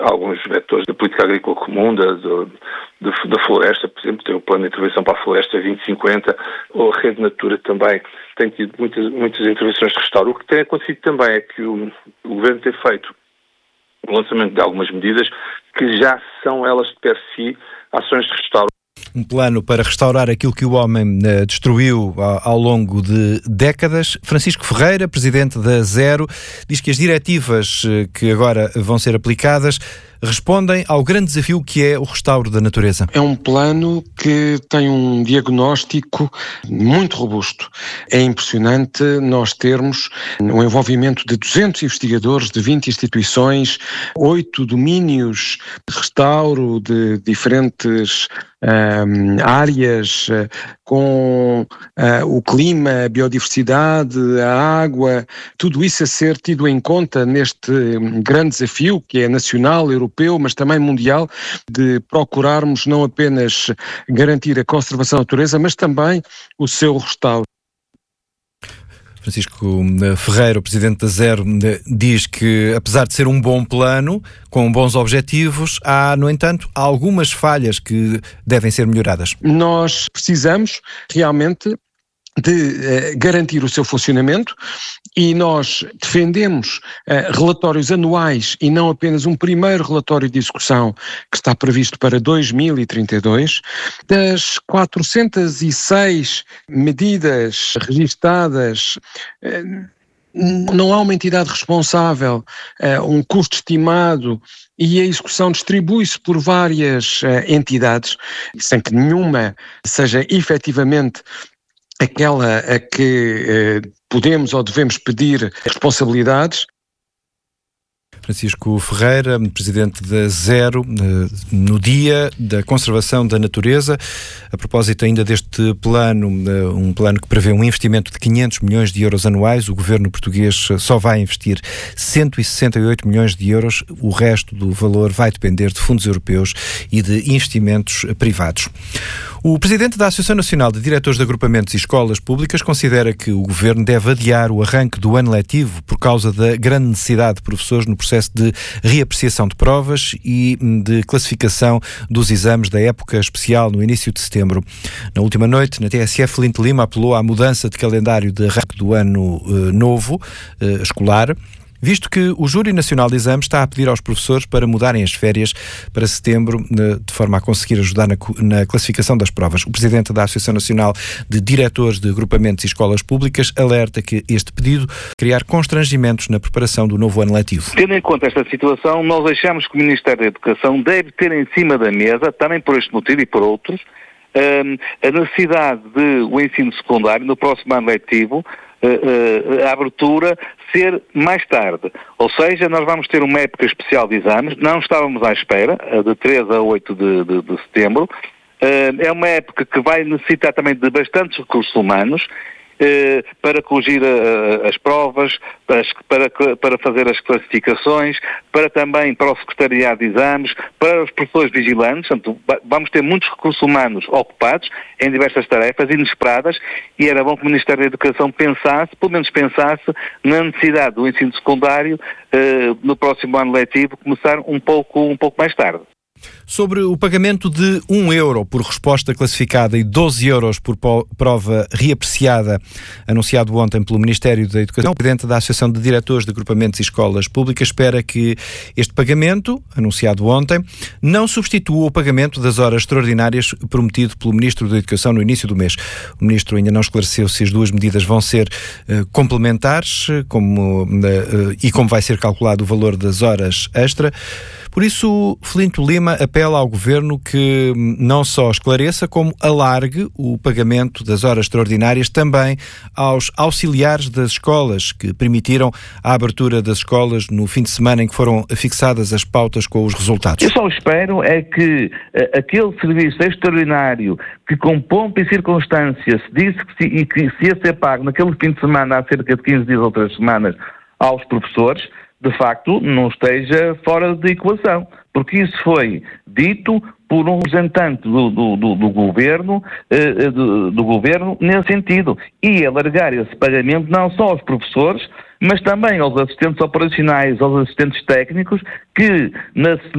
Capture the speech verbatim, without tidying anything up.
alguns vetores da política agrícola comum, da, do, da floresta, por exemplo, tem o plano de intervenção para a floresta vinte cinquenta, ou a Rede Natura também tem tido muitas, muitas intervenções de restauro. O que tem acontecido também é que o, o Governo tem feito o lançamento de algumas medidas que já são elas de per si ações de restauro. Um plano para restaurar aquilo que o homem uh, destruiu ao, ao longo de décadas. Francisco Ferreira, presidente da Zero, diz que as diretivas uh, que agora vão ser aplicadas respondem ao grande desafio que é o restauro da natureza. É um plano que tem um diagnóstico muito robusto. É impressionante nós termos um envolvimento de duzentos investigadores de vinte instituições, oito domínios de restauro de diferentes um, áreas, uh, com uh, o clima, a biodiversidade, a água, tudo isso a ser tido em conta neste grande desafio que é nacional, europeu, mas também mundial, de procurarmos não apenas garantir a conservação da natureza, mas também o seu restauro. Francisco Ferreira, o presidente da Zero, diz que, apesar de ser um bom plano, com bons objetivos, há, no entanto, algumas falhas que devem ser melhoradas. Nós precisamos realmente de uh, garantir o seu funcionamento e nós defendemos uh, relatórios anuais e não apenas um primeiro relatório de execução que está previsto para dois mil e trinta e dois. Das quatrocentas e seis medidas registadas, uh, não há uma entidade responsável, uh, um custo estimado e a execução distribui-se por várias uh, entidades, sem que nenhuma seja efetivamente aquela a que eh, podemos ou devemos pedir responsabilidades. Francisco Ferreira, presidente da Zero, no Dia da Conservação da Natureza. A propósito ainda deste plano, um plano que prevê um investimento de quinhentos milhões de euros anuais, o governo português só vai investir cento e sessenta e oito milhões de euros, o resto do valor vai depender de fundos europeus e de investimentos privados. O presidente da Associação Nacional de Diretores de Agrupamentos e Escolas Públicas considera que o governo deve adiar o arranque do ano letivo por causa da grande necessidade de professores no processo de reapreciação de provas e de classificação dos exames da época especial no início de setembro. Na última noite, na T S F, Flint Lima apelou à mudança de calendário de arranque do ano uh, novo, uh, escolar, visto que o Júri Nacional de Exames está a pedir aos professores para mudarem as férias para setembro, de forma a conseguir ajudar na, na classificação das provas. O presidente da Associação Nacional de Diretores de Agrupamentos e Escolas Públicas alerta que este pedido criar constrangimentos na preparação do novo ano letivo. Tendo em conta esta situação, nós achamos que o Ministério da Educação deve ter em cima da mesa, também por este motivo e por outros, a necessidade de o ensino secundário, no próximo ano letivo, a abertura ser mais tarde. Ou seja, nós vamos ter uma época especial de exames, não estávamos à espera, de três a oito de, de, de setembro. É uma época que vai necessitar também de bastantes recursos humanos para corrigir as provas, para, para fazer as classificações, para também para o secretariado de exames, para os professores vigilantes. Portanto, vamos ter muitos recursos humanos ocupados em diversas tarefas inesperadas e era bom que o Ministério da Educação pensasse, pelo menos pensasse, na necessidade do ensino secundário no próximo ano letivo começar um pouco, um pouco mais tarde. Sobre o pagamento de um euro por resposta classificada e doze euros por prova reapreciada, anunciado ontem pelo Ministério da Educação, o presidente da Associação de Diretores de Agrupamentos e Escolas Públicas espera que este pagamento, anunciado ontem, não substitua o pagamento das horas extraordinárias prometido pelo Ministro da Educação no início do mês. O Ministro ainda não esclareceu se as duas medidas vão ser uh, complementares como, uh, e como vai ser calculado o valor das horas extra. Por isso, Flinto Lima apela ao Governo que não só esclareça, como alargue o pagamento das horas extraordinárias também aos auxiliares das escolas, que permitiram a abertura das escolas no fim de semana em que foram fixadas as pautas com os resultados. Eu só espero é que uh, aquele serviço extraordinário que com pompa e circunstância se disse que se, e que se ia ser pago naquele fim de semana há cerca de quinze dias ou três semanas aos professores, de facto, não esteja fora de equação, porque isso foi dito por um representante do, do, do, do governo, eh, do, do governo nesse sentido, e alargar esse pagamento não só aos professores, mas também aos assistentes operacionais, aos assistentes técnicos, que na